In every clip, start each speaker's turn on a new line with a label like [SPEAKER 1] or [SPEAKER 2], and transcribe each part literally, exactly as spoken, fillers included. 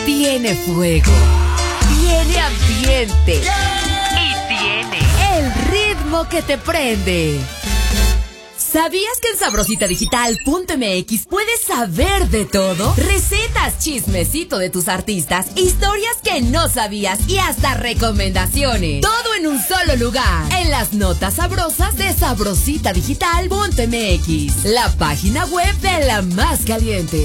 [SPEAKER 1] Tiene fuego, tiene ambiente y tiene el ritmo que te prende. ¿Sabías que en sabrosita digital punto m x puedes saber de todo? Recetas, chismecito de tus artistas, historias que no sabías y hasta recomendaciones. Todo en un solo lugar. En las notas sabrosas de sabrosita digital punto m x, la página web de la más caliente.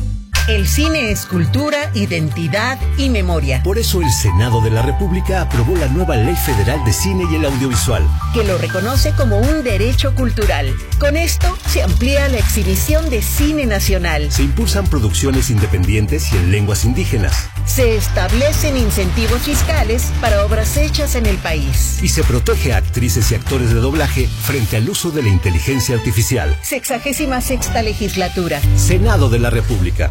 [SPEAKER 2] El cine es cultura, identidad y memoria.
[SPEAKER 3] Por eso el Senado de la República aprobó la nueva Ley Federal de Cine y el Audiovisual,
[SPEAKER 2] que lo reconoce como un derecho cultural. Con esto se amplía la exhibición de cine nacional.
[SPEAKER 3] Se impulsan producciones independientes y en lenguas indígenas.
[SPEAKER 2] Se establecen incentivos fiscales para obras hechas en el país.
[SPEAKER 3] Y se protege a actrices y actores de doblaje frente al uso de la inteligencia artificial.
[SPEAKER 2] Sexagésima sexta legislatura.
[SPEAKER 3] Senado de la República.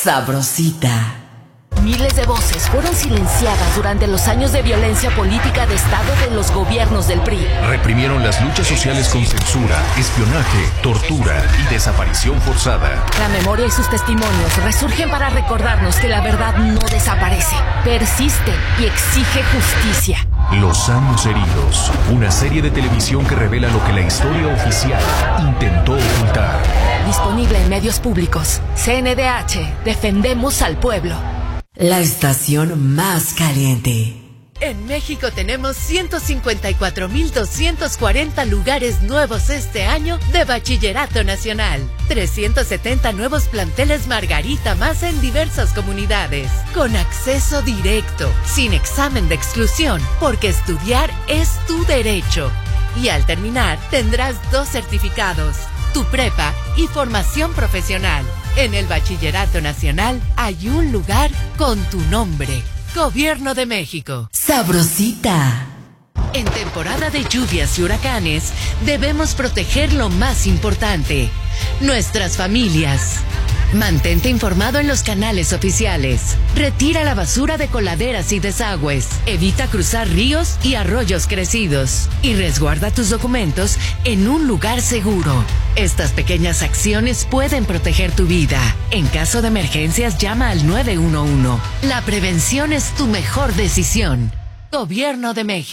[SPEAKER 1] Sabrosita.
[SPEAKER 4] Miles de voces fueron silenciadas durante los años de violencia política de Estado de los gobiernos del P R I.
[SPEAKER 5] Reprimieron las luchas sociales con censura, espionaje, tortura y desaparición forzada.
[SPEAKER 4] La memoria y sus testimonios resurgen para recordarnos que la verdad no desaparece, persiste y exige justicia.
[SPEAKER 5] Los años heridos, una serie de televisión que revela lo que la historia oficial intentó ocultar.
[SPEAKER 4] Disponible en medios públicos. C N D H, defendemos al pueblo.
[SPEAKER 1] La estación más caliente.
[SPEAKER 6] En México tenemos ciento cincuenta y cuatro mil doscientos cuarenta lugares nuevos este año de Bachillerato Nacional. trescientos setenta nuevos planteles Margarita más en diversas comunidades. Con acceso directo, sin examen de exclusión, porque estudiar es tu derecho. Y al terminar tendrás dos certificados, tu prepa y formación profesional. En el Bachillerato Nacional hay un lugar con tu nombre. Gobierno de México.
[SPEAKER 1] Sabrosita.
[SPEAKER 6] En temporada de lluvias y huracanes, debemos proteger lo más importante, nuestras familias. Mantente informado en los canales oficiales. Retira la basura de coladeras y desagües. Evita cruzar ríos y arroyos crecidos. Y resguarda tus documentos en un lugar seguro. Estas pequeñas acciones pueden proteger tu vida. En caso de emergencias, llama al nueve uno uno. La prevención es tu mejor decisión. Gobierno de México.